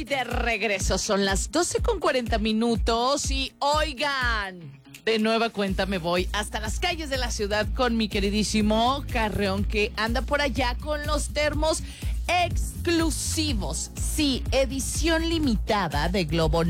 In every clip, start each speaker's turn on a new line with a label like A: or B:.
A: de regreso. Son las 12:40 y oigan, de nueva cuenta me voy hasta las calles de la ciudad con mi queridísimo Carreón, que anda por allá con los termos exclusivos. Sí, edición limitada de Globo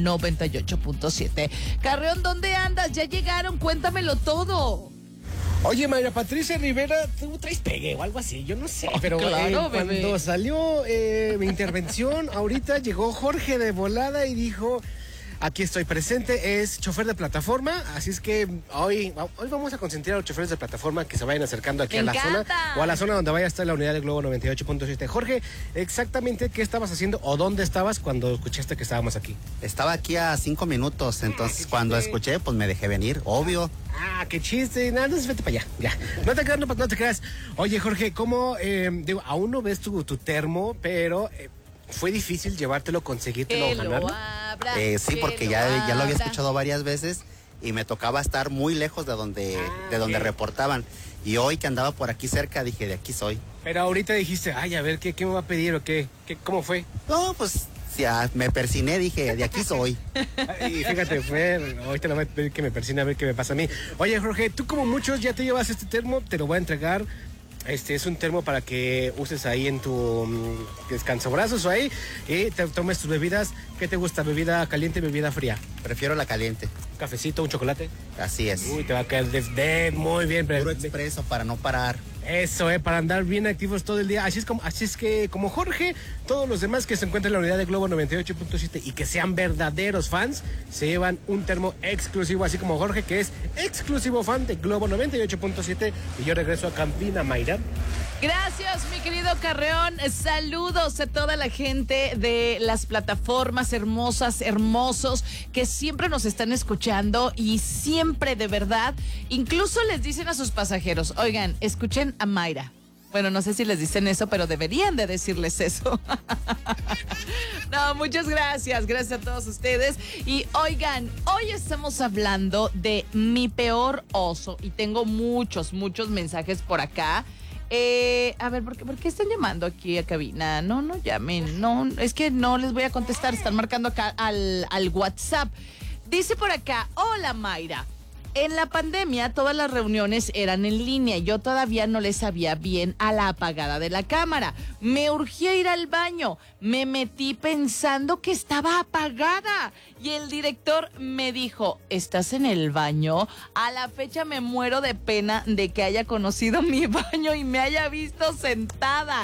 A: 98.7. Carreón, ¿dónde andas? Ya llegaron, cuéntamelo todo.
B: Oye, Mayra Patricia Rivera, tú traes pegue o algo así, yo no sé, pero
A: claro,
B: cuando salió mi intervención, ahorita llegó Jorge de volada y dijo, aquí estoy presente, es chofer de plataforma, así es que hoy vamos a consentir a los choferes de plataforma que se vayan acercando aquí a la zona, o a la zona donde vaya a estar la unidad de Globo 98.7. Jorge, exactamente qué estabas haciendo o dónde estabas cuando escuchaste que estábamos aquí.
C: Estaba aquí a 5 minutos, entonces cuando escuché, pues me dejé venir, obvio.
B: Ah, qué chiste, nada, entonces vete para allá, ya. No te creas. Oye, Jorge, ¿cómo, aún no ves tu termo, pero fue difícil llevártelo, conseguírtelo, ganarlo?
C: Sí, porque ya lo había escuchado varias veces y me tocaba estar muy lejos de donde reportaban. Y hoy que andaba por aquí cerca, dije, de aquí soy.
B: Pero ahorita dijiste, ay, a ver, ¿qué me va a pedir o qué? ¿Cómo fue?
C: No, pues... me persiné, dije, de aquí soy.
B: Y fíjate, ahorita le voy a pedir que me persine a ver qué me pasa a mí. Oye, Jorge, tú como muchos ya te llevas este termo, te lo voy a entregar. Es un termo para que uses ahí en tu descansabrazos o ahí y te tomes tus bebidas. ¿Qué te gusta? ¿Bebida caliente, bebida fría?
C: Prefiero la caliente.
B: ¿Un cafecito, un chocolate?
C: Así es.
B: Uy, te va a caer muy bien.
C: Puro expreso para no parar.
B: Eso, para andar bien activos todo el día. Así es que como Jorge, todos los demás que se encuentran en la unidad de Globo 98.7 y que sean verdaderos fans, se llevan un termo exclusivo, así como Jorge, que es exclusivo fan de Globo 98.7. Y yo regreso a Campina, Mayra.
A: Gracias, mi querido Carreón. Saludos a toda la gente de las plataformas hermosas, hermosos, que siempre nos están escuchando y siempre, de verdad, incluso les dicen a sus pasajeros, oigan, escuchen a Mayra. Bueno, no sé si les dicen eso, pero deberían de decirles eso. No, muchas gracias. Gracias a todos ustedes. Y oigan, hoy estamos hablando de mi peor oso y tengo muchos mensajes por acá. A ver, ¿por qué están llamando aquí a cabina? No llamen, no, es que no les voy a contestar, están marcando acá al WhatsApp. Dice por acá, hola Mayra, en la pandemia todas las reuniones eran en línea y yo todavía no le sabía bien a la apagada de la cámara. Me urgía ir al baño, me metí pensando que estaba apagada y el director me dijo, ¿estás en el baño? A la fecha me muero de pena de que haya conocido mi baño y me haya visto sentada.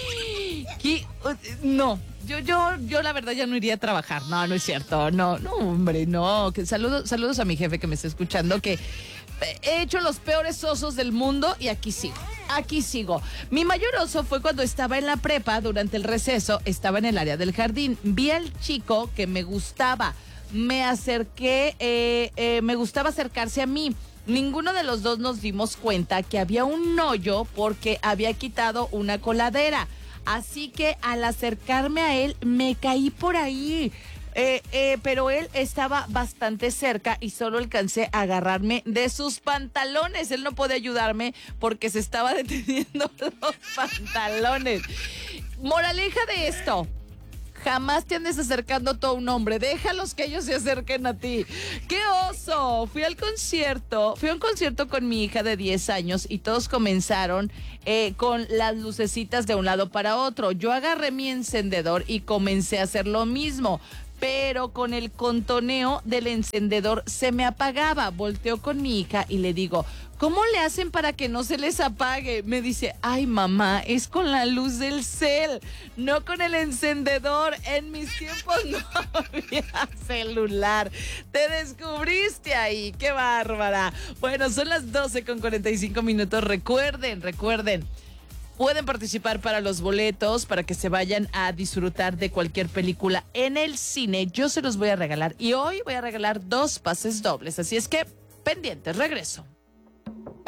A: No. Yo la verdad ya no iría a trabajar. No es cierto. No, hombre, no. Saludos a mi jefe que me está escuchando, que he hecho los peores osos del mundo y aquí sigo. Mi mayor oso fue cuando estaba en la prepa, durante el receso, estaba en el área del jardín. Vi al chico que me gustaba. Me acerqué, me gustaba acercarse a mí. Ninguno de los dos nos dimos cuenta que había un hoyo porque había quitado una coladera. Así que al acercarme a él, me caí por ahí. Pero él estaba bastante cerca y solo alcancé a agarrarme de sus pantalones. Él no podía ayudarme porque se estaba deteniendo los pantalones. Moraleja de esto: jamás te andes acercando tú a un hombre, déjalos que ellos se acerquen a ti. ¡Qué oso! Fui a un concierto con mi hija de 10 años y todos comenzaron con las lucecitas de un lado para otro. Yo agarré mi encendedor y comencé a hacer lo mismo, pero con el contoneo del encendedor se me apagaba. Volteo con mi hija y le digo, ¿cómo le hacen para que no se les apague? Me dice, ay mamá, es con la luz del cel, no con el encendedor. En mis tiempos no había celular. Te descubriste ahí, qué bárbara. Bueno, son las 12:45. Recuerden, pueden participar para los boletos, para que se vayan a disfrutar de cualquier película en el cine. Yo se los voy a regalar y hoy voy a regalar 2 pases dobles. Así es que, pendientes, regreso.